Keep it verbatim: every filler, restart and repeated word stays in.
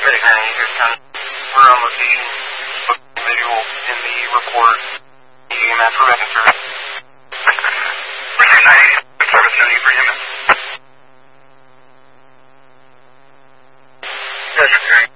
We're on location. Visual in the report. E M S providing service. nine eighty service ready for E M S. Yes,